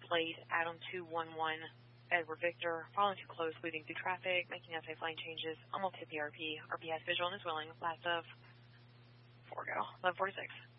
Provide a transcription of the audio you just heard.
plate, Adam 211, Edward Victor, following too close, leading through traffic, making unsafe lane changes, almost hit the RP. RP has visual and is willing. Last of 4 go. 1146.